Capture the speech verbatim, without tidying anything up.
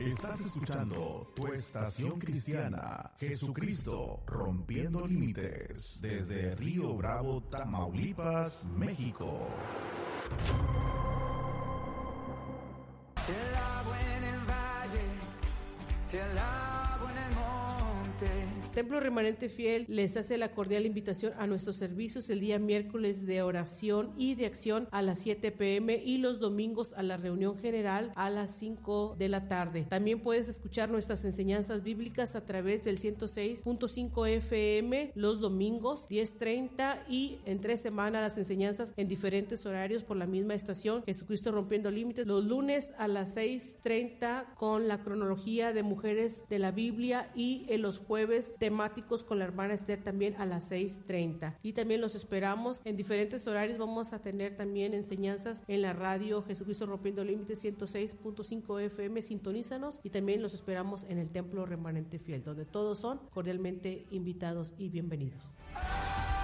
Estás escuchando tu estación cristiana, Jesucristo Rompiendo Límites, desde Río Bravo, Tamaulipas, México. Te lavo en el valle, te lavo en el monte. Templo Remanente Fiel les hace la cordial invitación a nuestros servicios el día miércoles de oración y de acción a las siete pm y los domingos a la reunión general a las cinco de la tarde. También puedes escuchar nuestras enseñanzas bíblicas a través del ciento seis punto cinco F M los domingos diez treinta y entre semana las enseñanzas en diferentes horarios por la misma estación Jesucristo Rompiendo Límites, los lunes a las seis treinta con la cronología de mujeres de la Biblia y en los jueves temáticos con la hermana Esther también a las seis treinta. Y también los esperamos en diferentes horarios. Vamos a tener también enseñanzas en la radio Jesucristo Rompiendo Límites ciento seis punto cinco F M. Sintonízanos, y también los esperamos en el Templo Remanente Fiel, donde todos son cordialmente invitados y bienvenidos.